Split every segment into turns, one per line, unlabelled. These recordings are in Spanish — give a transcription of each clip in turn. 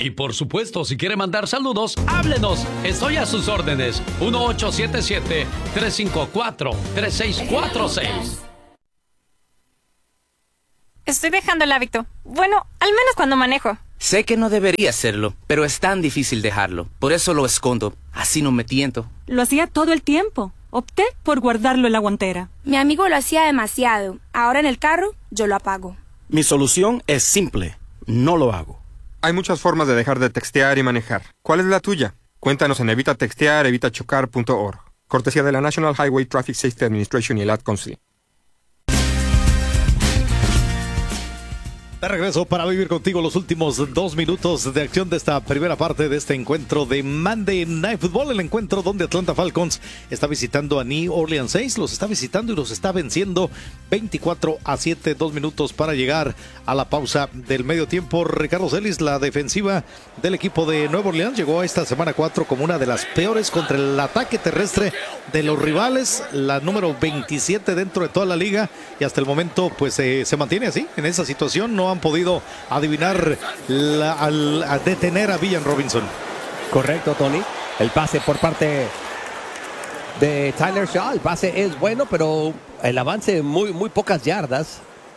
Y por supuesto, si quiere mandar saludos, háblenos. Estoy a sus órdenes. 1877-354-3646.
Estoy dejando el hábito. Bueno, al menos cuando manejo.
Sé que no debería hacerlo, pero es tan difícil dejarlo. Por eso lo escondo. Así no me tiento.
Lo hacía todo el tiempo. Opté por guardarlo en la guantera.
Mi amigo lo hacía demasiado. Ahora en el carro, yo lo apago.
Mi solución es simple. No lo hago.
Hay muchas formas de dejar de textear y manejar. ¿Cuál es la tuya? Cuéntanos en evitatextear.evitachocar.org. Cortesía de la National Highway Traffic Safety Administration y el Ad Council.
De regreso para vivir contigo los últimos 2 minutos de acción de esta primera parte de este encuentro de Monday Night Football, el encuentro donde Atlanta Falcons está visitando a New Orleans Saints, los está visitando y los está venciendo 24-7, 2 minutos para llegar a la pausa del medio tiempo. Ricardo Celis, la defensiva del equipo de Nueva Orleans llegó a esta semana 4 como una de las peores contra el ataque terrestre de los rivales, la número 27 dentro de toda la liga, y hasta el momento pues se mantiene así, en esa situación. No han podido adivinar a detener a Villan Robinson.
Correcto, Tony. El pase por parte de Tyler Shaw. El pase es bueno, pero el avance muy pocas yardas.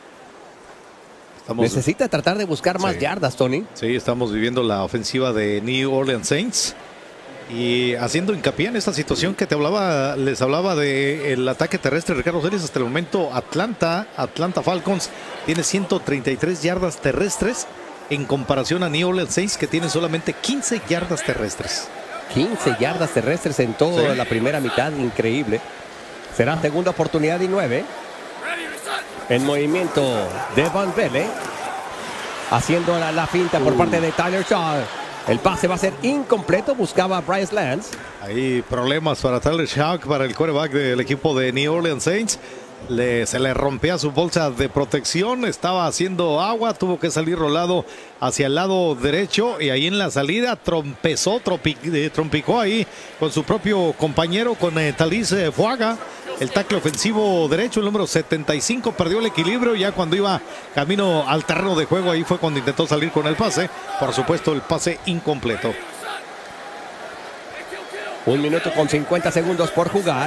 Necesita tratar de buscar más yardas, Tony.
Sí, estamos viviendo la ofensiva de New Orleans Saints. Y haciendo hincapié en esta situación que les hablaba del ataque terrestre, Ricardo Celis, hasta el momento Atlanta Falcons tiene 133 yardas terrestres en comparación a New Orleans Saints, que tiene solamente 15 yardas terrestres.
15 yardas terrestres en toda la primera mitad, increíble. Será segunda oportunidad y 9. En movimiento de Van Vele, haciendo la finta por parte de Tyler Shaw. El pase va a ser incompleto, buscaba a Bryce Lance.
Hay problemas para Tyler Shaw, para el quarterback del equipo de New Orleans Saints. Se le rompía su bolsa de protección, estaba haciendo agua, tuvo que salir rolado hacia el lado derecho y ahí en la salida trompicó ahí con su propio compañero, con Talís Fuaga. El tackle ofensivo derecho, el número 75, perdió el equilibrio ya cuando iba camino al terreno de juego. Ahí fue cuando intentó salir con el pase. Por supuesto, el pase incompleto.
1 minuto con 50 segundos por jugar.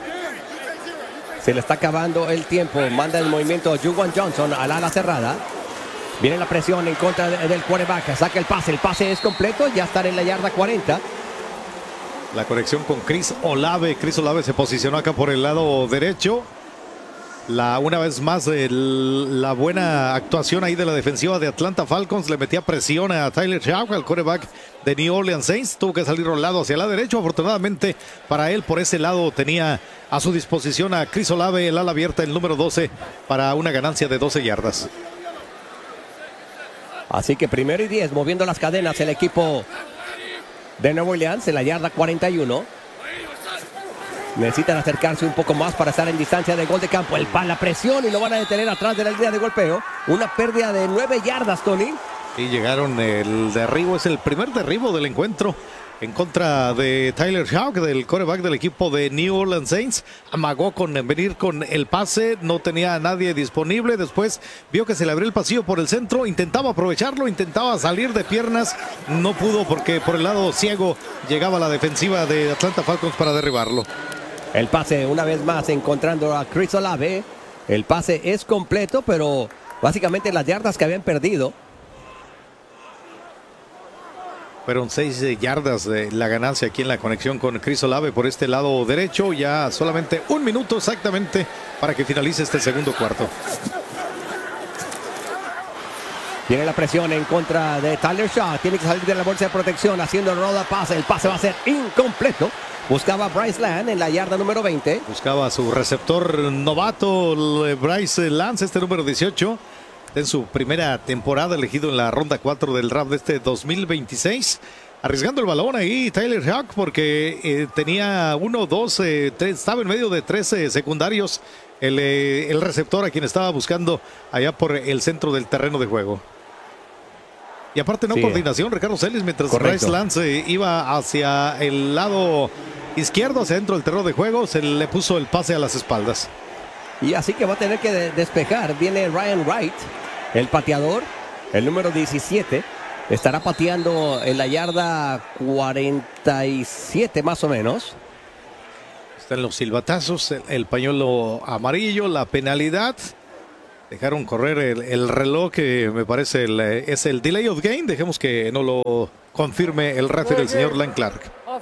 Se le está acabando el tiempo. Manda el movimiento Juwan Johnson al ala cerrada. Viene la presión en contra del quarterback. Saca el pase es completo. Ya está en la yarda 40.
La conexión con Chris Olave. Chris Olave se posicionó acá por el lado derecho. Una vez más, la buena actuación ahí de la defensiva de Atlanta Falcons. Le metía presión a Tyler Shaw, al quarterback de New Orleans Saints. Tuvo que salir rolado hacia el lado derecho. Afortunadamente para él, por ese lado tenía a su disposición a Chris Olave, el ala abierta, el número 12, para una ganancia de 12 yardas.
Así que 1º y 10, moviendo las cadenas el equipo de Nueva Orleans en la yarda 41. Necesitan acercarse un poco más para estar en distancia de gol de campo. La presión y lo van a detener atrás de la línea de golpeo. Una pérdida de 9 yardas, Tony.
Y llegaron el derribo, es el primer derribo del encuentro en contra de Tyler Shaw, del quarterback del equipo de New Orleans Saints. Amagó con venir con el pase, no tenía a nadie disponible. Después vio que se le abrió el pasillo por el centro, intentaba aprovecharlo, intentaba salir de piernas, no pudo porque por el lado ciego llegaba la defensiva de Atlanta Falcons para derribarlo.
El pase una vez más encontrando a Chris Olave. El pase es completo, pero básicamente las yardas que habían perdido.
Fueron 6 yardas de la ganancia aquí en la conexión con Chris Olave por este lado derecho. Ya solamente 1 minuto exactamente para que finalice este segundo cuarto.
Tiene la presión en contra de Tyler Shaw. Tiene que salir de la bolsa de protección haciendo el roda pase. El pase va a ser incompleto. Buscaba a Bryce Lance en la yarda número 20.
Buscaba a su receptor novato, Bryce Lance, este número 18. En su primera temporada, elegido en la ronda 4 del draft de este 2026. Arriesgando el balón ahí Tyler Shaw porque tenía 1, 2, 3, estaba en medio de 3 secundarios. El receptor a quien estaba buscando allá por el centro del terreno de juego. Y aparte coordinación, Ricardo Celis, mientras Bryce Lance iba hacia el lado izquierdo, hacia dentro del terreno de juego, se le puso el pase a las espaldas.
Y así que va a tener que despejar. Viene Ryan Wright, el pateador, el número 17. Estará pateando en la yarda 47 más o menos.
Están los silbatazos, el pañuelo amarillo, la penalidad. Dejaron correr el reloj, que me parece es el delay of game. Dejemos que no lo confirme el referee, el señor Len Clark.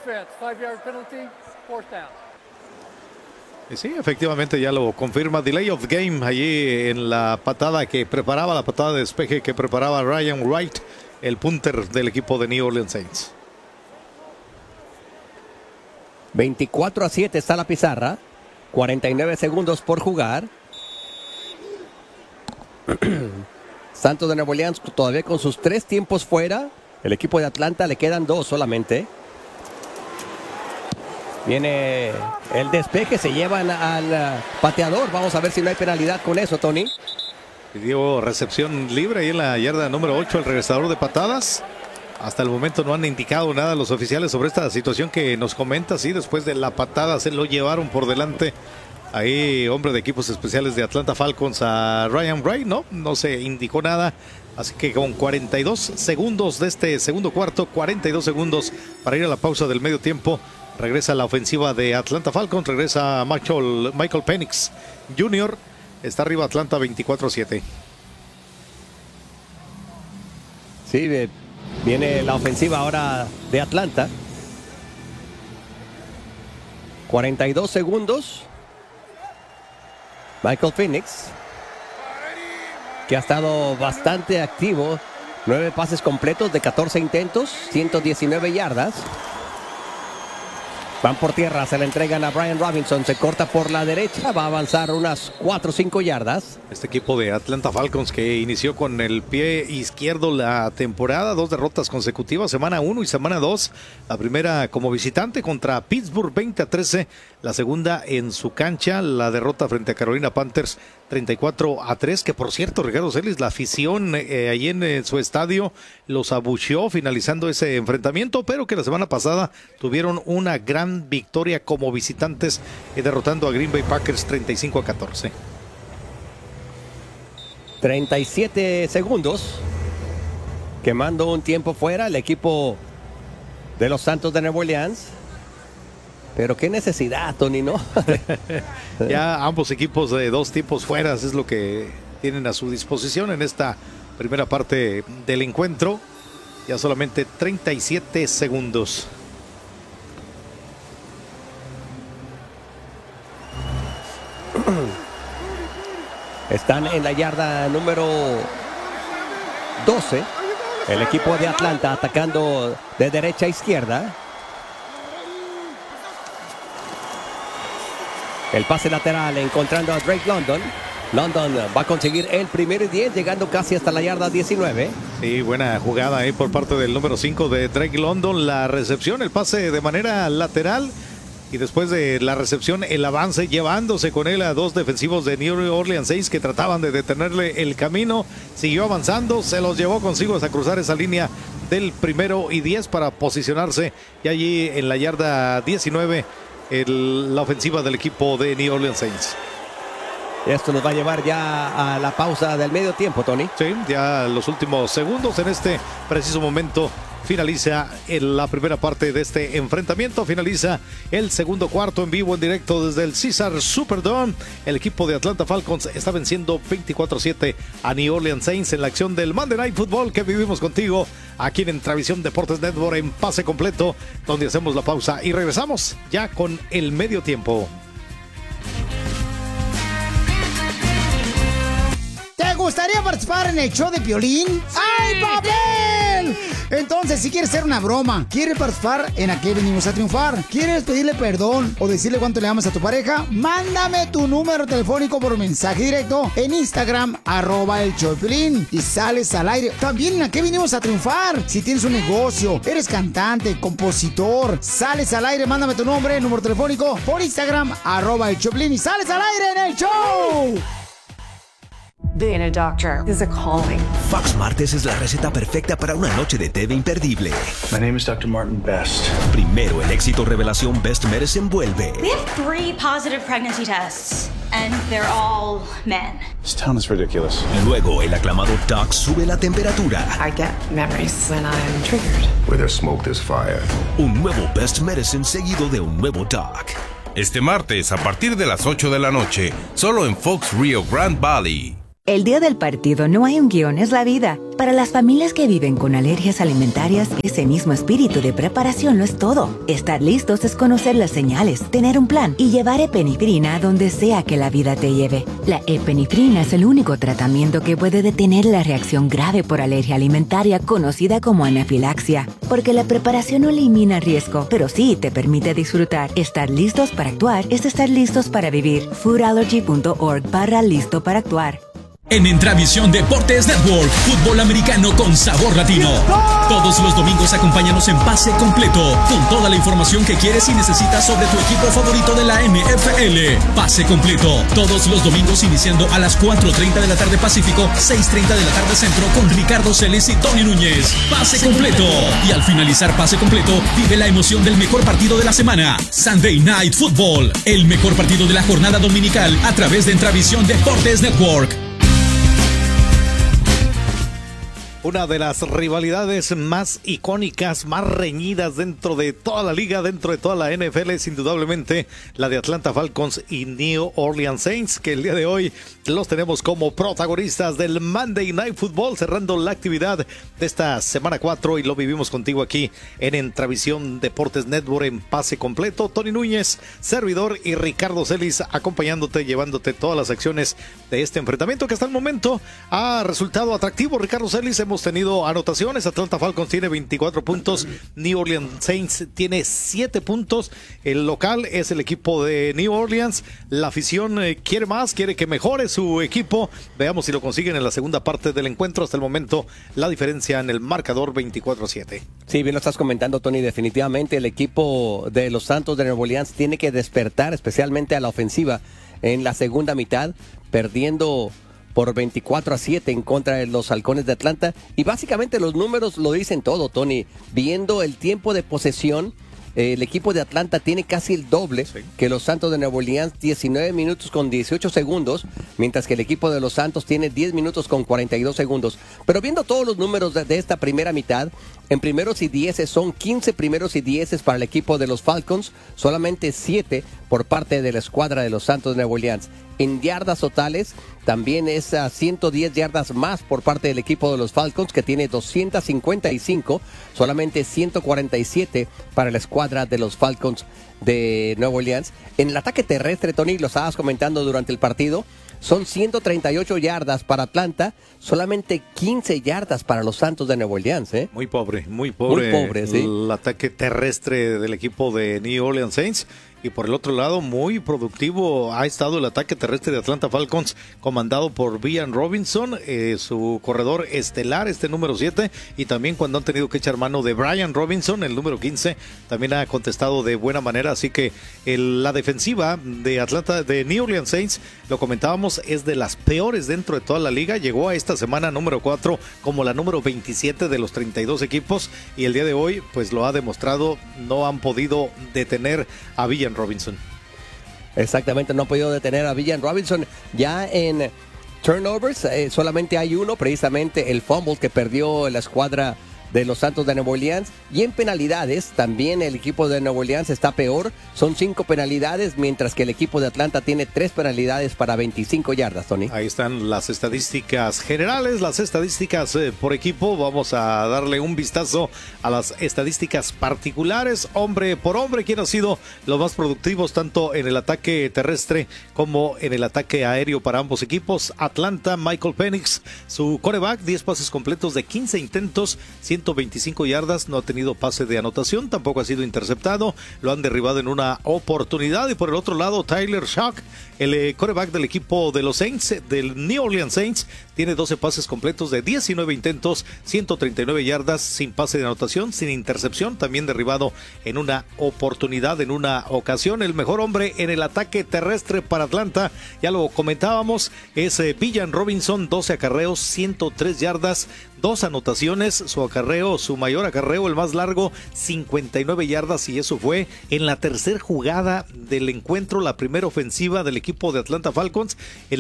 Y sí, efectivamente ya lo confirma. Delay of game allí en la patada la patada de despeje que preparaba Ryan Wright, el punter del equipo de New Orleans Saints.
24-7 está la pizarra. 49 segundos por jugar. Santos de Nueva Orleans todavía con sus 3 tiempos fuera. El equipo de Atlanta le quedan 2 solamente. Viene el despeje, se llevan al pateador. Vamos a ver si no hay penalidad con eso, Tony.
Dio recepción libre ahí en la yarda número 8 el regresador de patadas. Hasta el momento no han indicado nada los oficiales sobre esta situación que nos comenta. Sí, después de la patada se lo llevaron por delante. Ahí, hombre de equipos especiales de Atlanta Falcons, a Ryan Wright, no se indicó nada. Así que con 42 segundos de este segundo cuarto, 42 segundos para ir a la pausa del medio tiempo. Regresa la ofensiva de Atlanta Falcons, regresa Michael Penix Jr. Está arriba Atlanta 24-7.
Sí, viene la ofensiva ahora de Atlanta. 42 segundos. Michael Penix, que ha estado bastante activo. 9 pases completos de 14 intentos, 119 yardas. Van por tierra, se la entregan a Brian Robinson, se corta por la derecha, va a avanzar unas 4 o 5 yardas.
Este equipo de Atlanta Falcons que inició con el pie izquierdo la temporada, 2 derrotas consecutivas, semana 1 y semana 2. La primera como visitante contra Pittsburgh 20-13, la segunda en su cancha, la derrota frente a Carolina Panthers 34-3, que por cierto, Ricardo Celis, la afición allí en su estadio los abucheó finalizando ese enfrentamiento, pero que la semana pasada tuvieron una gran victoria como visitantes, derrotando a Green Bay Packers 35-14.
37 segundos, quemando un tiempo fuera el equipo de los Santos de Nueva Orleans. Pero qué necesidad, Tony, ¿no?
Ya ambos equipos de 2 tiempos fuera es lo que tienen a su disposición en esta primera parte del encuentro. Ya solamente 37 segundos.
Están en la yarda número 12. El equipo de Atlanta atacando de derecha a izquierda. El pase lateral encontrando a Drake London. London va a conseguir el primero y 10, llegando casi hasta la yarda 19.
Sí, buena jugada ahí por parte del número 5 de Drake London. La recepción, el pase de manera lateral. Y después de la recepción, el avance, llevándose con él a 2 defensivos de New Orleans Saints que trataban de detenerle el camino. Siguió avanzando, se los llevó consigo hasta cruzar esa línea del primero y 10 para posicionarse. Y allí en la yarda 19, la ofensiva del equipo de New Orleans Saints.
Esto nos va a llevar ya a la pausa del medio tiempo, Tony.
Sí, ya los últimos segundos en este preciso momento. Finaliza la primera parte de este enfrentamiento. Finaliza el segundo cuarto en vivo, en directo desde el Caesars Superdome. El equipo de Atlanta Falcons está venciendo 24-7 a New Orleans Saints en la acción del Monday Night Football que vivimos contigo aquí en Travisión Deportes Network en pase completo, donde hacemos la pausa y regresamos ya con el medio tiempo.
¿Te gustaría participar en el show de Piolín? ¡Ay, papel! Entonces, si quieres hacer una broma, quieres participar en ¿A qué venimos a triunfar? ¿Quieres pedirle perdón o decirle cuánto le amas a tu pareja? Mándame tu número telefónico por mensaje directo en Instagram, @el show de Piolín, y sales al aire. También en ¿A qué venimos a triunfar? Si tienes un negocio, eres cantante, compositor, sales al aire, mándame tu nombre, número telefónico por Instagram, @el show de Piolín, y sales al aire en el show.
Being a doctor is a calling.
Fox Martes es la receta perfecta para una noche de TV imperdible.
My name is Dr. Martin Best.
Primero, el éxito revelación Best Medicine vuelve.
We have 3 positive pregnancy tests, and they're all men.
This town is ridiculous.
Luego, el aclamado Doc sube la temperatura.
I get memories when I'm triggered.
Where there's smoke, there's fire.
Un nuevo Best Medicine seguido de un nuevo Doc.
Este martes, a partir de las 8 de la noche, solo en Fox Rio Grande Valley.
El día del partido no hay un guión, es la vida. Para las familias que viven con alergias alimentarias, ese mismo espíritu de preparación lo es todo. Estar listos es conocer las señales, tener un plan y llevar epinefrina a donde sea que la vida te lleve. La epinefrina es el único tratamiento que puede detener la reacción grave por alergia alimentaria conocida como anafilaxia. Porque la preparación no elimina riesgo, pero sí te permite disfrutar. Estar listos para actuar es estar listos para vivir. foodallergy.org/listo para actuar.
En Entravisión Deportes Network, fútbol americano con sabor latino. Todos los domingos acompáñanos en Pase Completo, con toda la información que quieres y necesitas sobre tu equipo favorito de la NFL. Pase Completo, todos los domingos iniciando a las 4:30 de la tarde Pacífico, 6:30 de la tarde Centro, con Ricardo Celis y Tony Núñez. Pase Completo. Y al finalizar Pase Completo, vive la emoción del mejor partido de la semana. Sunday Night Football, el mejor partido de la jornada dominical a través de Entravisión Deportes Network.
Una de las rivalidades más icónicas, más reñidas dentro de toda la liga, dentro de toda la NFL, es indudablemente la de Atlanta Falcons y New Orleans Saints, que el día de hoy los tenemos como protagonistas del Monday Night Football, cerrando la actividad de esta semana 4, y lo vivimos contigo aquí en Entravisión Deportes Network en Pase Completo. Tony Núñez, servidor, y Ricardo Celis acompañándote, llevándote todas las acciones de este enfrentamiento que hasta el momento ha resultado atractivo. Ricardo Celis, hemos tenido anotaciones. Atlanta Falcons tiene 24 puntos, New Orleans Saints tiene 7 puntos. El local es el equipo de New Orleans. La afición quiere más, quiere que mejore su equipo. Veamos si lo consiguen en la segunda parte del encuentro. Hasta el momento la diferencia en el marcador 24-7.
Sí, bien lo estás comentando, Tony. Definitivamente el equipo de los Santos de Nueva Orleans tiene que despertar, especialmente a la ofensiva en la segunda mitad, perdiendo por 24-7 en contra de los Halcones de Atlanta. Y básicamente los números lo dicen todo, Tony. Viendo el tiempo de posesión, el equipo de Atlanta tiene casi el doble que los Santos de Nueva Orleans, 19 minutos con 18 segundos, mientras que el equipo de los Santos tiene 10 minutos con 42 segundos. Pero viendo todos los números de esta primera mitad, en primeros y 10 son 15 primeros y 10 para el equipo de los Falcons, solamente 7 por parte de la escuadra de los Santos de Nueva Orleans. En yardas totales, también es a 110 yardas más por parte del equipo de los Falcons, que tiene 255, solamente 147 para la escuadra de los Falcons de Nueva Orleans. En el ataque terrestre, Tony, lo estabas comentando durante el partido, son 138 yardas para Atlanta, solamente 15 yardas para los Santos de Nueva Orleans.
Muy pobre, muy pobre.
Muy pobre, sí.
El ataque terrestre del equipo de New Orleans Saints. Y por el otro lado, muy productivo ha estado el ataque terrestre de Atlanta Falcons, comandado por Brian Robinson, su corredor estelar, número 7, y también cuando han tenido que echar mano de Brian Robinson, el número 15, también ha contestado de buena manera. Así que la defensiva de Atlanta, de New Orleans Saints, lo comentábamos, es de las peores dentro de toda la liga. Llegó a esta semana número 4 como la número 27 de los 32 equipos, y el día de hoy pues lo ha demostrado. No han podido detener a Brian Robinson.
Exactamente, no ha podido detener a Brian Robinson. Ya en turnovers solamente hay uno, precisamente el fumble que perdió la escuadra de los Santos de Nueva Orleans. Y en penalidades, también el equipo de Nueva Orleans está peor. Son 5 penalidades, mientras que el equipo de Atlanta tiene 3 penalidades para 25 yardas, Tony.
Ahí están las estadísticas generales, las estadísticas por equipo. Vamos a darle un vistazo a las estadísticas particulares, hombre por hombre, quién ha sido los más productivos tanto en el ataque terrestre como en el ataque aéreo para ambos equipos. Atlanta, Michael Penix, su quarterback, 10 pases completos de 15 intentos, 125 yardas, no ha tenido pase de anotación, tampoco ha sido interceptado, lo han derribado en una oportunidad. Y por el otro lado, Tyler Shough, el quarterback del equipo de los Saints, del New Orleans Saints, tiene 12 pases completos de 19 intentos, 139 yardas, sin pase de anotación, sin intercepción, también derribado en una oportunidad, en una ocasión. El mejor hombre en el ataque terrestre para Atlanta, ya lo comentábamos, es Villan Robinson, 12 acarreos, 103 yardas, 2 anotaciones, su mayor acarreo, el más largo, 59 yardas, y eso fue en la tercera jugada del encuentro, la primera ofensiva del equipo de Atlanta Falcons.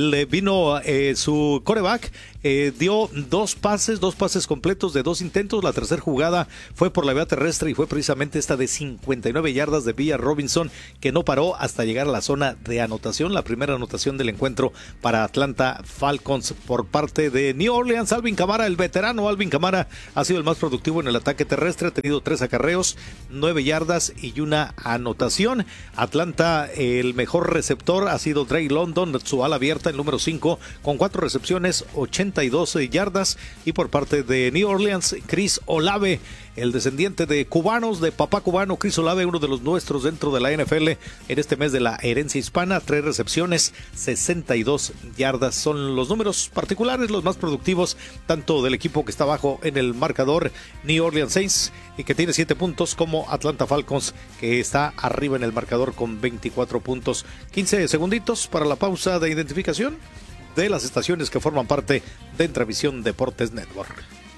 Su quarterback dio 2 pases completos de 2 intentos. La tercera jugada fue por la vía terrestre y fue precisamente esta de 59 yardas de Villan Robinson, que no paró hasta llegar a la zona de anotación, la primera anotación del encuentro para Atlanta Falcons por parte de New Orleans. Alvin Kamara, el veterano Alvin Kamara, ha sido el más productivo en el ataque terrestre, ha tenido 3 acarreos, 9 yardas y una anotación. Atlanta, el mejor receptor ha sido Drake London, su ala abierta, el número 5, con 4 recepciones, 82 yardas. Y por parte de New Orleans, Chris Olave, el descendiente de cubanos, de papá cubano, Chris Olave, uno de los nuestros dentro de la NFL en este mes de la herencia hispana, 3 recepciones, 62 yardas. Son los números particulares, los más productivos, tanto del equipo que está abajo en el marcador, New Orleans Saints, y que tiene 7 puntos, como Atlanta Falcons, que está arriba en el marcador con 24 puntos. 15 segunditos para la pausa de identificación de las estaciones que forman parte de Entravisión Deportes Network.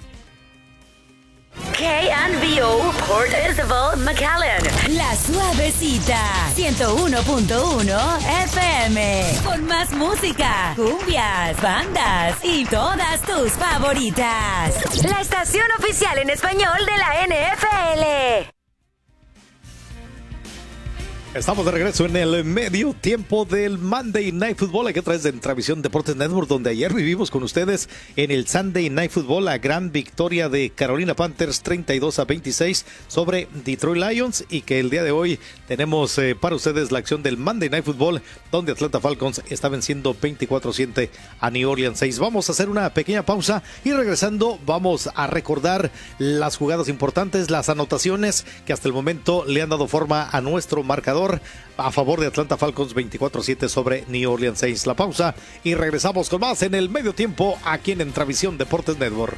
KNVO Port Isabel, McAllen.
La Suavecita, 101.1 FM. Con más música, cumbias, bandas y todas tus favoritas.
La estación oficial en español de la NFL.
Estamos de regreso en el medio tiempo del Monday Night Football, aquí a través de Entravisión Deportes Network, donde ayer vivimos con ustedes en el Sunday Night Football la gran victoria de Carolina Panthers 32-26 sobre Detroit Lions, y que el día de hoy tenemos para ustedes la acción del Monday Night Football, donde Atlanta Falcons está venciendo 24-7 a New Orleans Saints. Vamos a hacer una pequeña pausa y regresando vamos a recordar las jugadas importantes, las anotaciones que hasta el momento le han dado forma a nuestro marcador a favor de Atlanta Falcons 24-7 sobre New Orleans Saints. La pausa y regresamos con más en el medio tiempo aquí en Entravisión Deportes Network.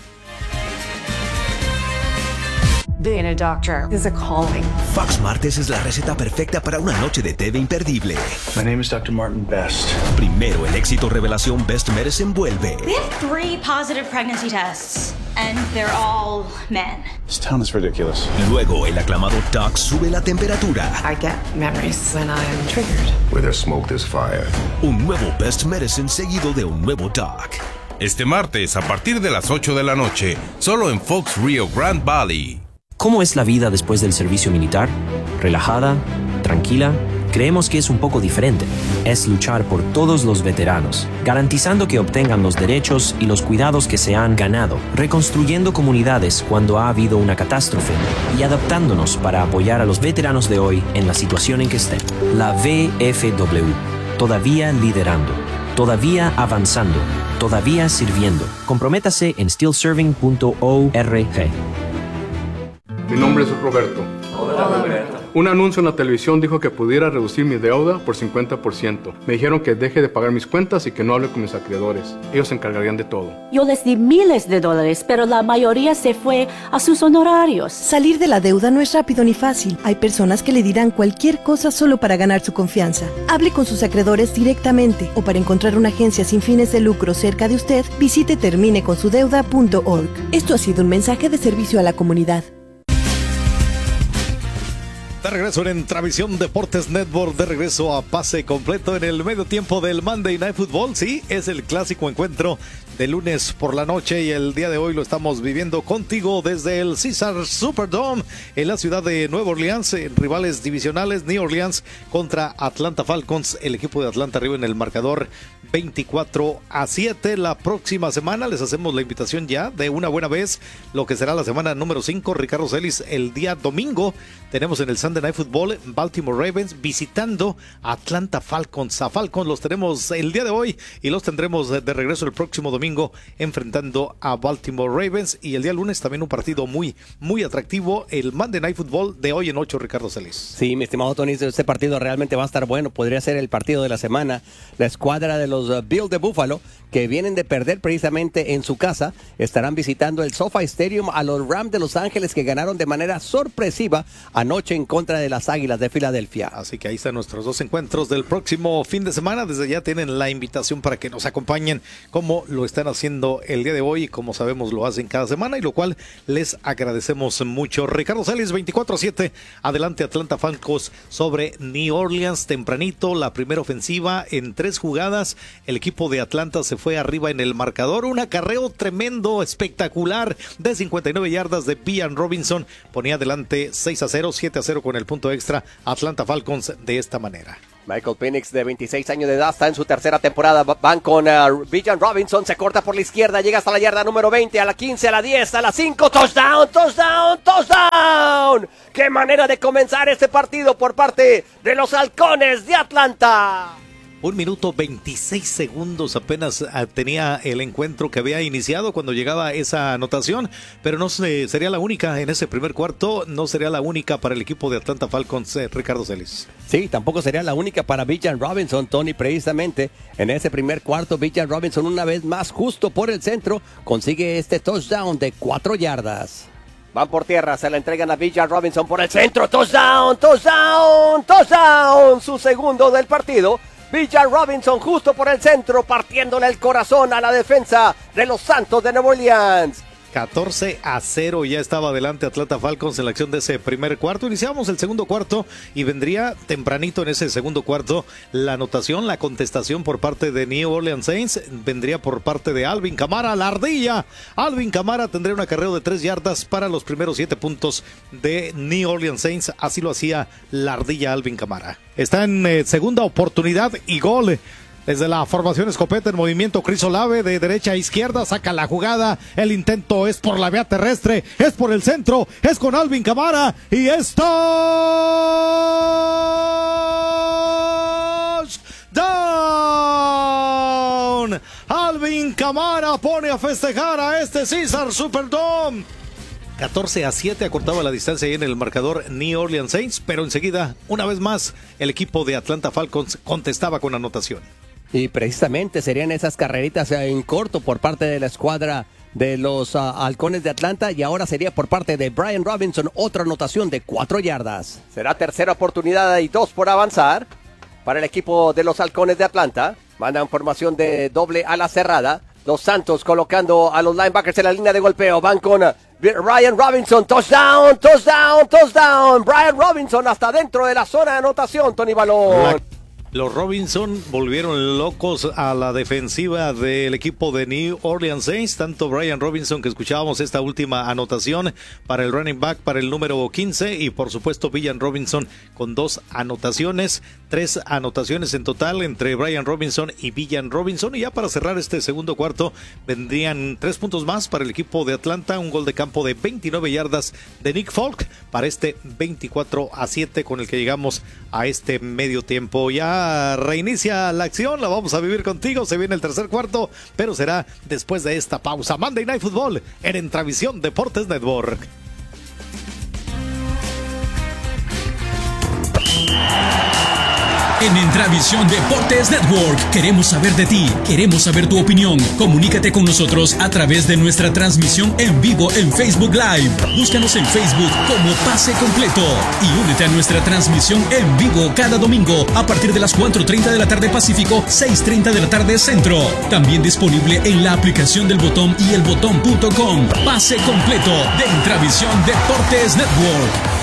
Being a doctor is a calling.
Fox Martes es la receta perfecta para una noche de TV imperdible.
My name is Dr. Martin Best.
Primero, el éxito revelación Best Medicine vuelve.
We have 3 positive pregnancy tests, and they're all men.
This town is ridiculous.
Luego, el aclamado Doc sube la temperatura.
I get memories when I'm triggered.
Where there's smoke, there's fire.
Un nuevo Best Medicine seguido de un nuevo Doc.
Este martes, a partir de las 8 de la noche, solo en Fox Rio Grande Valley.
¿Cómo es la vida después del servicio militar? ¿Relajada? ¿Tranquila? Creemos que es un poco diferente. Es luchar por todos los veteranos, garantizando que obtengan los derechos y los cuidados que se han ganado, reconstruyendo comunidades cuando ha habido una catástrofe y adaptándonos para apoyar a los veteranos de hoy en la situación en que estén. La VFW, todavía liderando, todavía avanzando, todavía sirviendo. Comprométase en stillserving.org.
Mi nombre es Roberto. Hola, Roberto. Un anuncio en la televisión dijo que pudiera reducir mi deuda por 50%. Me dijeron que deje de pagar mis cuentas y que no hable con mis acreedores. Ellos se encargarían de todo.
Yo les di miles de dólares, pero la mayoría se fue a sus honorarios.
Salir de la deuda no es rápido ni fácil. Hay personas que le dirán cualquier cosa solo para ganar su confianza. Hable con sus acreedores directamente, o para encontrar una agencia sin fines de lucro cerca de usted, visite termineconsudeuda.org. Esto ha sido un mensaje de servicio a la comunidad.
De regreso en Entravisión Deportes Network, de regreso a pase completo en el medio tiempo del Monday Night Football. Sí, es el clásico encuentro de lunes por la noche y el día de hoy lo estamos viviendo contigo desde el Caesars Superdome en la ciudad de Nueva Orleans, en rivales divisionales. New Orleans contra Atlanta Falcons, el equipo de Atlanta arriba en el marcador 24-7. La próxima semana les hacemos la invitación ya de una buena vez, lo que será la semana número 5. Ricardo Celis, el día domingo tenemos en el Sunday Monday Night Football, Baltimore Ravens visitando a Atlanta Falcons. A Falcons los tenemos el día de hoy y los tendremos de regreso el próximo domingo enfrentando a Baltimore Ravens, y el día lunes también un partido muy atractivo, el Monday Night Football de hoy en 8, Ricardo Celis.
Sí, mi estimado Tony, este partido realmente va a estar bueno, podría ser el partido de la semana. La escuadra de los Bills de Buffalo, que vienen de perder precisamente en su casa, estarán visitando el SoFi Stadium a los Rams de Los Ángeles, que ganaron de manera sorpresiva anoche en contra de las Águilas de Filadelfia.
Así que ahí están nuestros dos encuentros del próximo fin de semana. Desde ya tienen la invitación para que nos acompañen, como lo están haciendo el día de hoy y como sabemos lo hacen cada semana, y lo cual les agradecemos mucho. Ricardo Celis, 24-7, adelante Atlanta Falcons sobre New Orleans. Tempranito, la primera ofensiva en 3 jugadas, el equipo de Atlanta se fue arriba en el marcador. Un acarreo tremendo, espectacular, de 59 yardas de Bijan Robinson, ponía adelante 6-0, 7-0 con el punto extra Atlanta Falcons de esta manera.
Michael Penix, de 26 años de edad, está en su tercera temporada. Van con Bijan Robinson, se corta por la izquierda, llega hasta la yarda número 20, a la 15, a la 10, a la 5, touchdown, touchdown, touchdown. ¡Qué manera de comenzar este partido por parte de los Halcones de Atlanta!
1 minuto 26 segundos apenas tenía el encuentro que había iniciado cuando llegaba esa anotación, pero no sería la única en ese primer cuarto, no sería la única para el equipo de Atlanta Falcons, Ricardo Celis.
Sí, tampoco sería la única para Bijan Robinson, Tony, precisamente en ese primer cuarto. Bijan Robinson, una vez más, justo por el centro, consigue este touchdown de 4 yardas. Van por tierra, se la entregan a Bijan Robinson por el centro, touchdown, touchdown, touchdown, su segundo del partido. Bijan Robinson justo por el centro, partiéndole el corazón a la defensa de los Santos de Nueva Orleans.
14-0, ya estaba adelante Atlanta Falcons en la acción de ese primer cuarto. Iniciamos el segundo cuarto y vendría tempranito en ese segundo cuarto la anotación, la contestación por parte de New Orleans Saints. Vendría por parte de Alvin Kamara, la ardilla. Alvin Kamara tendría un acarreo de 3 yardas para los primeros 7 puntos de New Orleans Saints. Así lo hacía la ardilla Alvin Kamara. Está en segunda oportunidad y gol. Desde la formación escopeta en movimiento, Chris Olave de derecha a izquierda, saca la jugada, el intento es por la vía terrestre, es por el centro, es con Alvin Kamara y es touchdown. Alvin Kamara pone a festejar a este Caesar Superdome. 14-7 acortaba la distancia ahí en el marcador New Orleans Saints, pero enseguida, una vez más, el equipo de Atlanta Falcons contestaba con anotación.
Y precisamente serían esas carreritas en corto por parte de la escuadra de los Halcones de Atlanta, y ahora sería por parte de Bijan Robinson otra anotación de 4 yardas. Será tercera oportunidad y 2 por avanzar para el equipo de los Halcones de Atlanta. Mandan formación de doble ala cerrada. Los Santos colocando a los linebackers en la línea de golpeo. Van con Bijan Robinson. Touchdown, touchdown, touchdown. Bijan Robinson hasta dentro de la zona de anotación, Tony Balón.
Los Robinson volvieron locos a la defensiva del equipo de New Orleans Saints. Tanto Bijan Robinson, que escuchábamos esta última anotación para el running back, para el número 15, y por supuesto Bijan Robinson con 2 anotaciones, 3 anotaciones en total entre Bijan Robinson y Bijan Robinson. Y ya para cerrar este segundo cuarto vendrían 3 puntos más para el equipo de Atlanta, un gol de campo de 29 yardas de Nick Folk para este 24-7 con el que llegamos a este medio tiempo. Ya reinicia la acción, la vamos a vivir contigo, se viene el tercer cuarto, pero será después de esta pausa. Monday Night Football en Entravisión Deportes Network.
En Entravisión Deportes Network queremos saber de ti, queremos saber tu opinión. Comunícate con nosotros a través de nuestra transmisión en vivo en Facebook Live. Búscanos en Facebook como Pase Completo y únete a nuestra transmisión en vivo cada domingo a partir de las 4:30 de la tarde Pacífico, 6:30 de la tarde Centro. También disponible en la aplicación del Botón y elbotón.com. Pase Completo de Entravisión Deportes Network.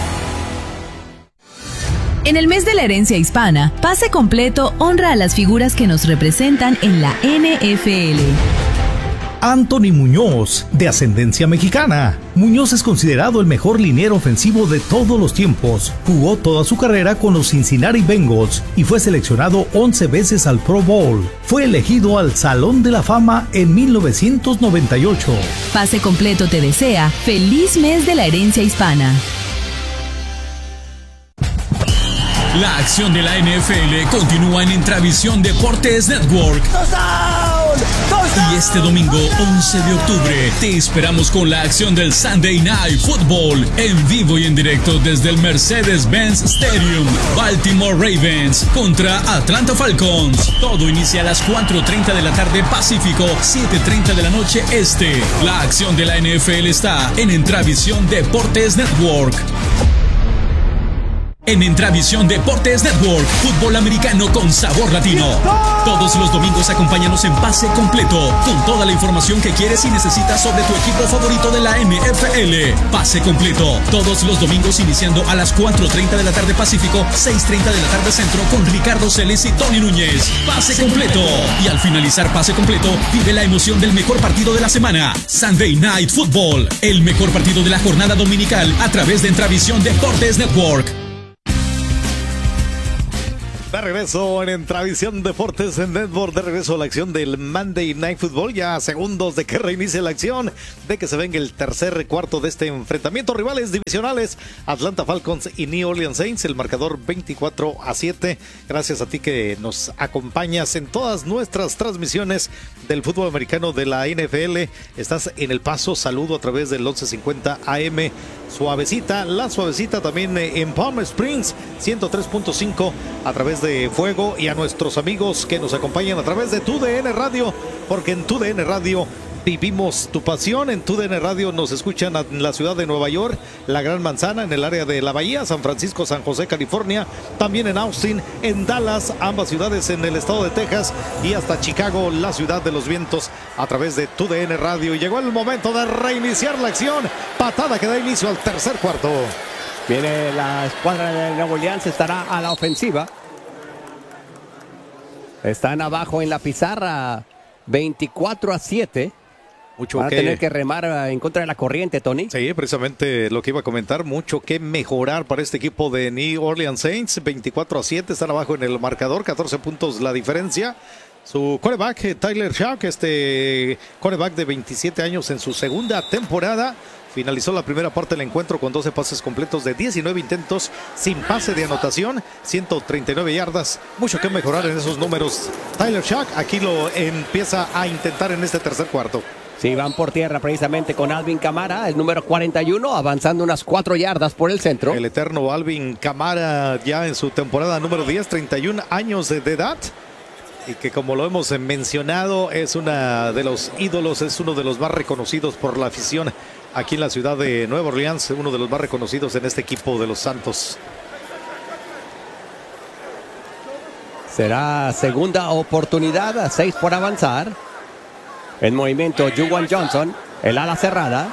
En el mes de la herencia hispana, Pase Completo honra a las figuras que nos representan en la NFL.
Anthony Muñoz, de ascendencia mexicana. Muñoz es considerado el mejor liniero ofensivo de todos los tiempos. Jugó toda su carrera con los Cincinnati Bengals y fue seleccionado 11 veces al Pro Bowl. Fue elegido al Salón de la Fama en 1998.
Pase Completo te desea feliz mes de la herencia hispana.
La acción de la NFL continúa en Intravisión Deportes Network. Y este domingo 11 de octubre te esperamos con la acción del Sunday Night Football en vivo y en directo desde el Mercedes-Benz Stadium. Baltimore Ravens contra Atlanta Falcons. Todo inicia a las 4:30 de la tarde Pacífico, 7:30 de la noche Este. La acción de la NFL está en Intravisión Deportes Network. En Intravisión Deportes Network, fútbol americano con sabor latino. Todos los domingos acompáñanos en Pase Completo, con toda la información que quieres y necesitas sobre tu equipo favorito de la NFL. Pase Completo, todos los domingos iniciando a las 4:30 de la tarde Pacífico, 6:30 de la tarde Centro, con Ricardo Celis y Tony Núñez. Pase Completo. Y al finalizar Pase Completo, vive la emoción del mejor partido de la semana. Sunday Night Football, el mejor partido de la jornada dominical a través de Intravisión Deportes Network.
De regreso en Intravisión Deportes en Network, de regreso a la acción del Monday Night Football, ya a segundos de que reinicie la acción, de que se venga el tercer cuarto de este enfrentamiento. Rivales divisionales, Atlanta Falcons y New Orleans Saints, el marcador 24-7. Gracias a ti que nos acompañas en todas nuestras transmisiones del fútbol americano de la NFL. Estás en El Paso, saludo a través del 1150 AM. Suavecita, la suavecita también en Palm Springs, 103.5 a través de Fuego, y a nuestros amigos que nos acompañan a través de TUDN Radio, porque en TUDN Radio vivimos tu pasión. En TUDN Radio nos escuchan en la ciudad de Nueva York, la Gran Manzana, en el área de la Bahía, San Francisco, San José, California, también en Austin, en Dallas, ambas ciudades en el estado de Texas, y hasta Chicago, la ciudad de los vientos, a través de TUDN Radio. Y llegó el momento de reiniciar la acción, patada que da inicio al tercer cuarto.
Viene la escuadra de Nueva Orleans, estará a la ofensiva. Están abajo en la pizarra, 24-7.
Mucho
Van a tener que remar en contra de la corriente, Tony.
Sí, precisamente lo que iba a comentar, mucho que mejorar para este equipo de New Orleans Saints. 24-7, están abajo en el marcador, 14 puntos la diferencia. Su quarterback, Tyler Shough, quarterback de 27 años en su segunda temporada, finalizó la primera parte del encuentro con 12 pases completos de 19 intentos, sin pase de anotación, 139 yardas. Mucho que mejorar en esos números. Tyler Shough aquí lo empieza a intentar en este tercer cuarto.
Sí, van por tierra precisamente con Alvin Kamara, el número 41, avanzando unas 4 yardas por el centro.
El eterno Alvin Kamara, ya en su temporada número 10, 31 años de edad. Y que, como lo hemos mencionado, es uno de los ídolos, es uno de los más reconocidos por la afición aquí en la ciudad de Nueva Orleans, uno de los más reconocidos en este equipo de los Santos.
Será segunda oportunidad, 6 por avanzar. En movimiento, Juwan Johnson, el ala cerrada.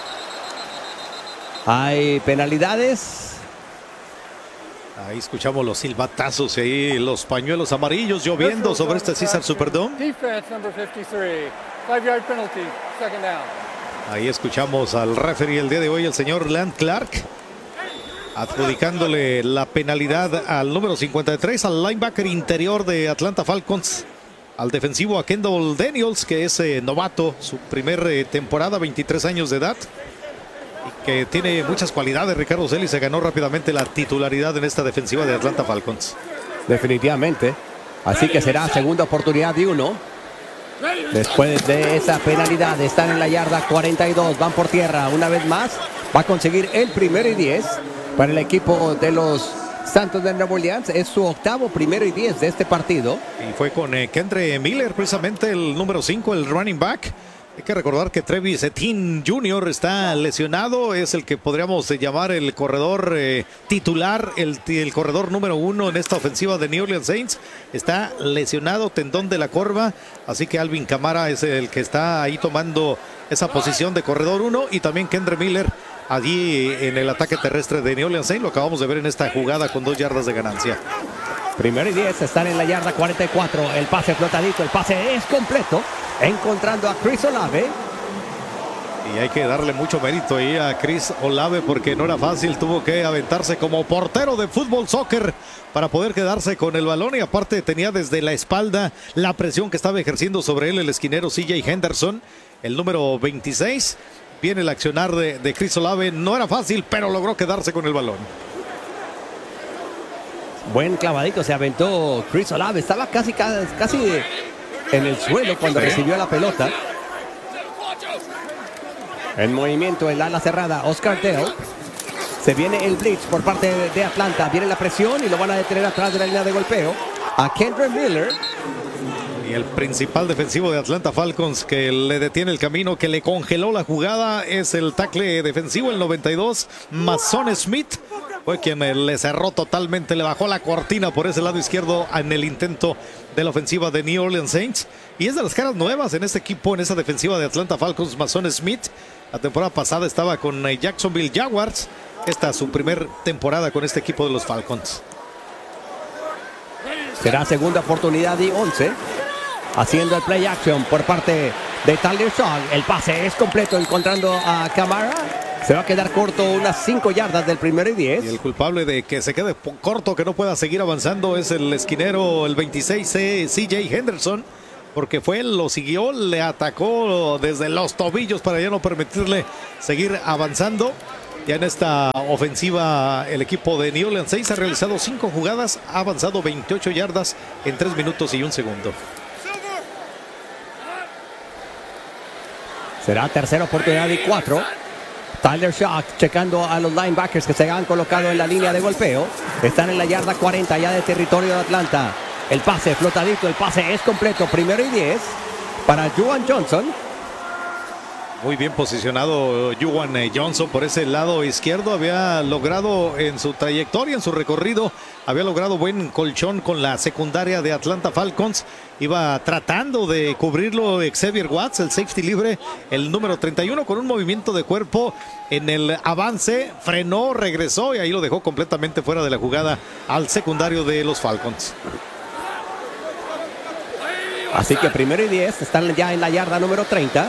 Hay penalidades.
Ahí escuchamos los silbatazos y ahí los pañuelos amarillos lloviendo sobre este Caesars Superdome.
Defense number 53, 5-yard penalty, second down.
Ahí escuchamos al referee el día de hoy, el señor Land Clark, adjudicándole la penalidad al número 53, al linebacker interior de Atlanta Falcons, al defensivo a Kendall Daniels, que es novato, su primer temporada, 23 años de edad, y que tiene muchas cualidades. Ricardo Celis se ganó rápidamente la titularidad en esta defensiva de Atlanta Falcons.
Definitivamente. Así que será segunda oportunidad de 1. Después de esa penalidad, están en la yarda 42, van por tierra una vez más. Va a conseguir el 1º y 10 para el equipo de los Santos de Nueva Orleans. Es su octavo 1º y 10 de este partido.
Y fue con Kendre Miller, precisamente el número 5, el running back. Hay que recordar que Travis Etienne Jr. está lesionado, es el que podríamos llamar el corredor titular, el corredor número 1 en esta ofensiva de New Orleans Saints. Está lesionado, tendón de la corva, así que Alvin Kamara es el que está ahí tomando esa posición de corredor 1, y también Kendre Miller allí en el ataque terrestre de New Orleans Saints. Lo acabamos de ver en esta jugada con 2 yardas de ganancia.
1º y 10, están en la yarda 44. El pase flotadito, el pase es completo, encontrando a Chris Olave.
Y hay que darle mucho mérito ahí a Chris Olave, porque no era fácil, tuvo que aventarse como portero de fútbol soccer para poder quedarse con el balón, y aparte tenía desde la espalda la presión que estaba ejerciendo sobre él el esquinero CJ Henderson, el número 26. Viene el accionar de Chris Olave, no era fácil, pero logró quedarse con el balón.
Buen clavadito se aventó Chris Olave. Estaba casi en el suelo cuando recibió la pelota. En movimiento el ala cerrada, Oscar Dale. Se viene el blitz por parte de Atlanta. Viene la presión y lo van a detener atrás de la línea de golpeo. A Kendra Miller.
Y el principal defensivo de Atlanta Falcons que le detiene el camino, que le congeló la jugada, es el tackle defensivo, el 92, Mason Smith. Fue quien le cerró totalmente, le bajó la cortina por ese lado izquierdo en el intento de la ofensiva de New Orleans Saints. Y es de las caras nuevas en este equipo, en esa defensiva de Atlanta Falcons, Mason Smith. La temporada pasada estaba con Jacksonville Jaguars. Esta es su primer temporada con este equipo de los Falcons.
Será segunda oportunidad y 11. Haciendo el play action por parte de Tyler Shaw. El pase es completo encontrando a Kamara. Se va a quedar corto unas 5 yardas del primero y 10.
Y el culpable de que se quede corto, que no pueda seguir avanzando, es el esquinero, el 26, CJ Henderson. Porque fue él, lo siguió, le atacó desde los tobillos para ya no permitirle seguir avanzando. Ya en esta ofensiva el equipo de New Orleans Saints ha realizado 5 jugadas, ha avanzado 28 yardas en 3 minutos y 1 segundo.
Será tercera oportunidad y 4. Tyler Shaw checando a los linebackers que se han colocado en la línea de golpeo. Están en la yarda 40 ya de territorio de Atlanta. El pase flotadito, el pase es completo. Primero y 10 para Juwan Johnson.
Muy bien posicionado Juwan Johnson por ese lado izquierdo. Había logrado en su trayectoria, en su recorrido, había logrado buen colchón con la secundaria de Atlanta Falcons. Iba tratando de cubrirlo Xavier Watts, el safety libre, el número 31, con un movimiento de cuerpo en el avance. Frenó, regresó y ahí lo dejó completamente fuera de la jugada al secundario de los Falcons.
Así que primero y 10, están ya en la yarda número 30.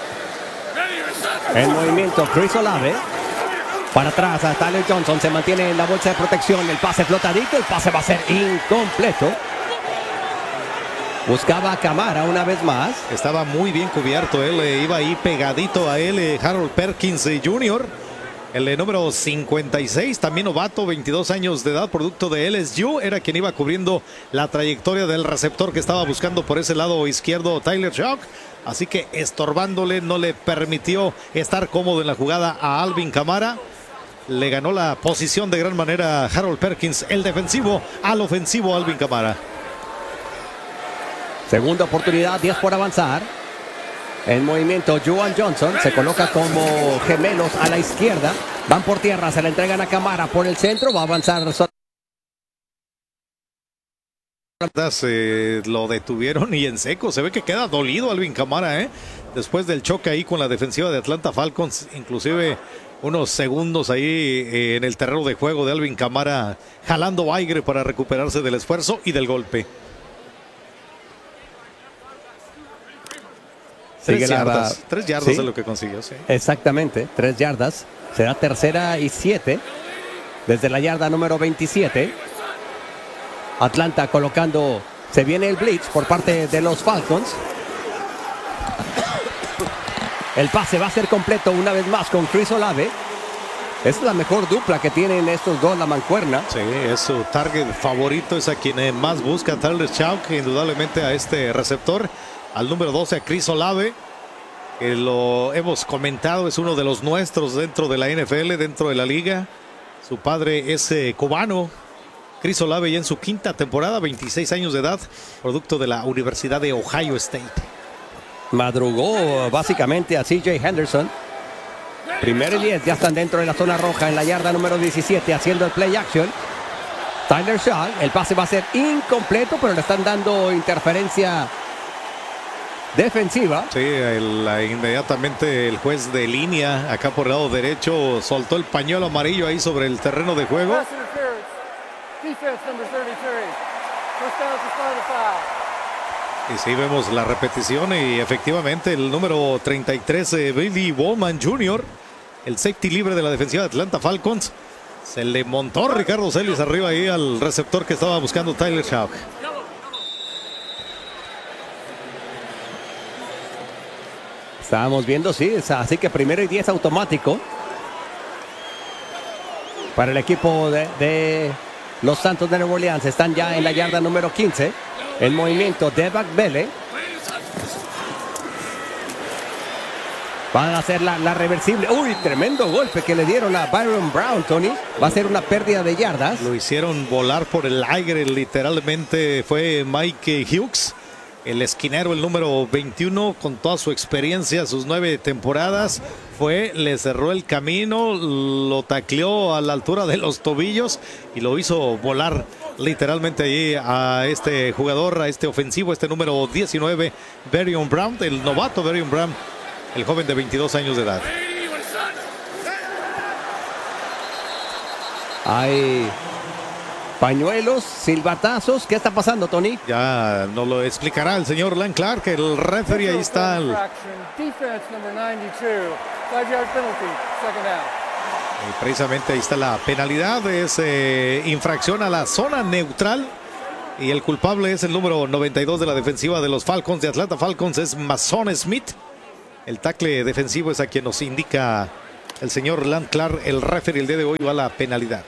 En movimiento Chris Olave. Para atrás a Tyler Johnson. Se mantiene en la bolsa de protección. El pase flotadito. El pase va a ser incompleto. Buscaba a Kamara una vez más.
Estaba muy bien cubierto. Él iba ahí pegadito a él. Harold Perkins Jr. El número 56, también novato, 22 años de edad, producto de LSU. Era quien iba cubriendo la trayectoria del receptor que estaba buscando por ese lado izquierdo Tyler Shaw. Así que estorbándole, no le permitió estar cómodo en la jugada a Alvin Kamara. Le ganó la posición de gran manera Harold Perkins, el defensivo al ofensivo Alvin Kamara.
Segunda oportunidad, 10 por avanzar. En movimiento Juwan Johnson se coloca como gemelos a la izquierda. Van por tierra, se la entregan a Kamara por el centro. Va a avanzar.
Lo detuvieron y en seco. Se ve que queda dolido Alvin Kamara, después del choque ahí con la defensiva de Atlanta Falcons. Inclusive unos segundos ahí en el terreno de juego de Alvin Kamara, jalando aire para recuperarse del esfuerzo y del golpe. 3 yardas. 3 yardas ¿sí? Es lo que consiguió, sí.
Exactamente, 3 yardas. Será tercera y 7. Desde la yarda número 27. Atlanta colocando. Se viene el blitz por parte de los Falcons. El pase va a ser completo una vez más con Chris Olave. Es la mejor dupla que tienen estos dos, la mancuerna.
Sí, es su target favorito, es a quien más busca Tyler Shaw, indudablemente a este receptor. Al número 12 a Chris Olave, que lo hemos comentado, es uno de los nuestros dentro de la NFL, dentro de la liga. Su padre es cubano. Chris Olave ya en su 5ª temporada, 26 años de edad, producto de la Universidad de Ohio State.
Madrugó básicamente a CJ Henderson. Primero y 10, ya están dentro de la zona roja en la yarda número 17 haciendo el play action. Tyler Shaw, el pase va a ser incompleto, pero le están dando interferencia defensiva.
Sí, inmediatamente el juez de línea acá por el lado derecho soltó el pañuelo amarillo ahí sobre el terreno de juego. Y sí, vemos la repetición y efectivamente el número 33, Billy Bowman Jr., el safety libre de la defensiva de Atlanta Falcons, se le montó Ricardo Celis arriba ahí al receptor que estaba buscando Tyler Shaw.
Estábamos viendo, sí, así que primero y 10 automático para el equipo de Los Santos de Nueva Orleans están ya en la yarda número 15. En movimiento de Bele. Van a hacer la reversible. Uy, tremendo golpe que le dieron a Byron Brown, Tony. Va a ser una pérdida de yardas.
Lo hicieron volar por el aire, literalmente. Fue Mike Hughes, el esquinero, el número 21, con toda su experiencia, sus 9 temporadas. Le cerró el camino, lo tacleó a la altura de los tobillos y lo hizo volar literalmente allí a este jugador, a este ofensivo, este número 19, Byron Brown, el novato Byron Brown, el joven de 22 años de edad.
Hay pañuelos, silbatazos. ¿Qué está pasando, Tony?
Ya nos lo explicará el señor Lan Clark, el referee. Ahí está el... Y precisamente ahí está la penalidad. Es infracción a la zona neutral. Y el culpable es el número 92 de la defensiva de los Falcons de Atlanta Falcons. Es Mason Smith. El tackle defensivo es a quien nos indica el señor Lan Clark. El referee el día de hoy va a la penalidad.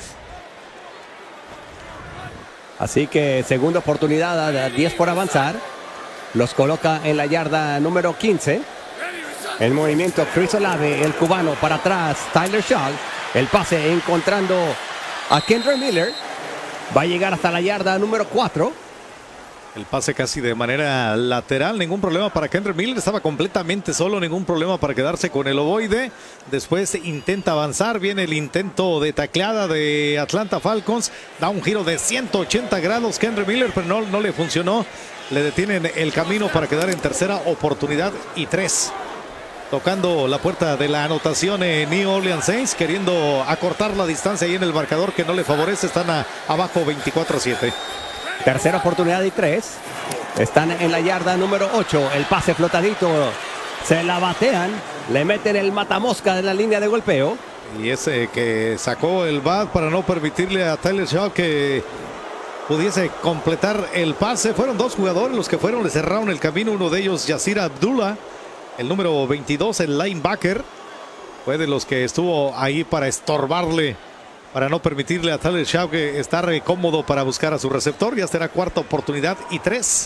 Así que segunda oportunidad a 10 por avanzar. Los coloca en la yarda número 15. El movimiento Chris Olave, el cubano para atrás. Tyler Shaw. El pase encontrando a Kendre Miller. Va a llegar hasta la yarda número 4.
El pase casi de manera lateral, ningún problema para Kendre Miller, estaba completamente solo, ningún problema para quedarse con el ovoide. Después intenta avanzar, viene el intento de tacleada de Atlanta Falcons, da un giro de 180 grados Kendre Miller, pero no le funcionó. Le detienen el camino para quedar en tercera oportunidad y 3. Tocando la puerta de la anotación New Orleans Saints, queriendo acortar la distancia ahí en el marcador que no le favorece, están abajo 24-7.
Tercera oportunidad y 3. Están en la yarda número 8. El pase flotadito. Se la batean. Le meten el matamosca de la línea de golpeo.
Y ese que sacó el bat para no permitirle a Tyler Shaw que pudiese completar el pase. Fueron 2 jugadores los que le cerraron el camino. Uno de ellos, Yasir Abdullah, el número 22, el linebacker. Fue de los que estuvo ahí para estorbarle, para no permitirle a Tyler Shaw que estar cómodo para buscar a su receptor. Ya será cuarta oportunidad y 3.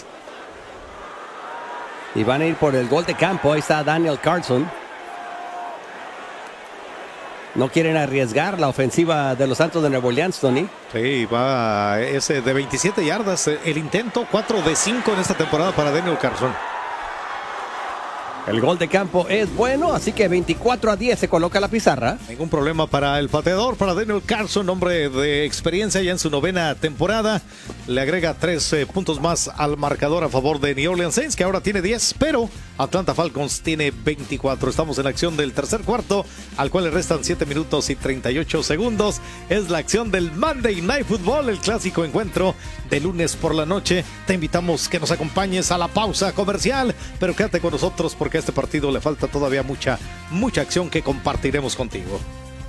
Y van a ir por el gol de campo. Ahí está Daniel Carlson. No quieren arriesgar la ofensiva de los Santos de Nueva Orleans, Tony.
Sí, va ese de 27 yardas. El intento, 4 de 5 en esta temporada para Daniel Carlson.
El gol de campo es bueno, así que 24-10 se coloca la pizarra.
Ningún problema para el pateador, para Daniel Carlson, hombre de experiencia ya en su 9ª temporada. Le agrega 3 puntos más al marcador a favor de New Orleans Saints, que ahora tiene 10, pero Atlanta Falcons tiene 24. Estamos en la acción del tercer cuarto, al cual le restan 7 minutos y 38 segundos. Es la acción del Monday Night Football, el clásico encuentro de lunes por la noche. Te invitamos que nos acompañes a la pausa comercial, pero quédate con nosotros porque a este partido le falta todavía mucha acción que compartiremos contigo.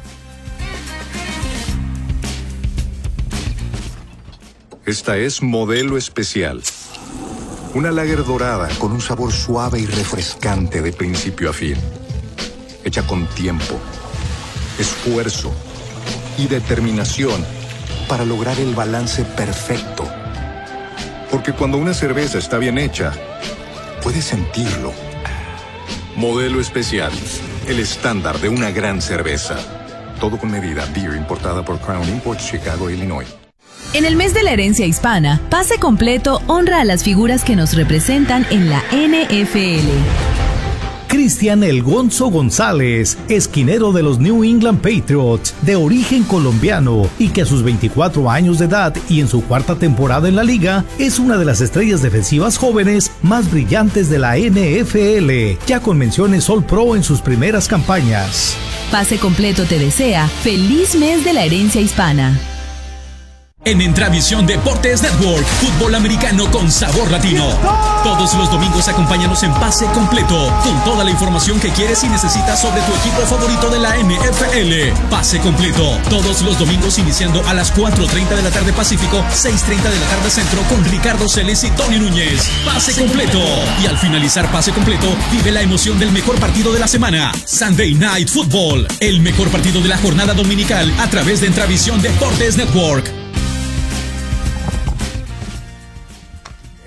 Esta es Modelo Especial. Una lager dorada con un sabor suave y refrescante de principio a fin. Hecha con tiempo, esfuerzo y determinación para lograr el balance perfecto. Porque cuando una cerveza está bien hecha, puedes sentirlo. Modelo Especial, el estándar de una gran cerveza. Todo con medida. Beer importada por Crown Imports, Chicago, Illinois.
En el mes de la herencia hispana, Pase Completo honra a las figuras que nos representan en la NFL.
Cristian El Gonzo González, esquinero de los New England Patriots, de origen colombiano y que a sus 24 años de edad y en su 4ª temporada en la liga, es una de las estrellas defensivas jóvenes más brillantes de la NFL, ya con menciones All Pro en sus primeras campañas.
Pase Completo te desea feliz mes de la herencia hispana.
En Entravisión Deportes Network, fútbol americano con sabor latino. Todos los domingos acompáñanos en Pase Completo, con toda la información que quieres y necesitas sobre tu equipo favorito de la NFL. Pase Completo, todos los domingos iniciando a las 4:30 de la tarde Pacífico, 6:30 de la tarde Centro, con Ricardo Celes y Tony Núñez. Pase Completo. Y al finalizar Pase Completo, vive la emoción del mejor partido de la semana, Sunday Night Football, el mejor partido de la jornada dominical a través de Entravisión Deportes Network.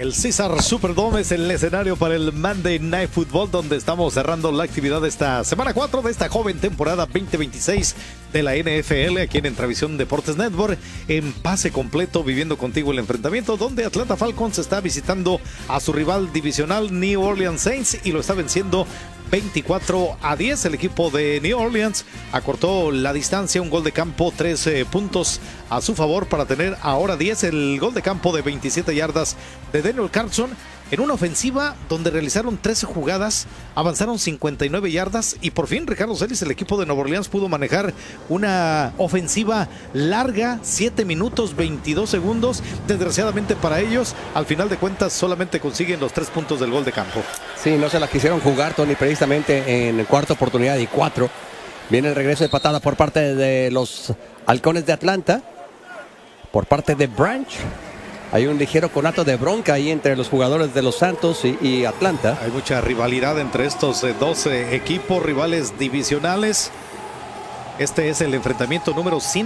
El César Superdome es el escenario para el Monday Night Football, donde estamos cerrando la actividad de esta semana 4 de esta joven temporada 2026 de la NFL, aquí en Entravisión Deportes Network, en pase completo, viviendo contigo el enfrentamiento, donde Atlanta Falcons está visitando a su rival divisional New Orleans Saints y lo está venciendo 24-10. El equipo de New Orleans acortó la distancia, un gol de campo, 13 puntos a su favor para tener ahora 10. El gol de campo de 27 yardas de Daniel Carlson en una ofensiva donde realizaron 13 jugadas, avanzaron 59 yardas y por fin Ricardo Celis, el equipo de Nueva Orleans, pudo manejar una ofensiva larga, 7 minutos 22 segundos. Desgraciadamente para ellos, al final de cuentas solamente consiguen los 3 puntos del gol de campo.
Sí, no se la quisieron jugar, Tony, precisamente en cuarta oportunidad y 4. Viene el regreso de patada por parte de los Halcones de Atlanta, por parte de Branch. Hay un ligero conato de bronca ahí entre los jugadores de los Santos y Atlanta.
Hay mucha rivalidad entre estos dos equipos, rivales divisionales. Este es el enfrentamiento número 100.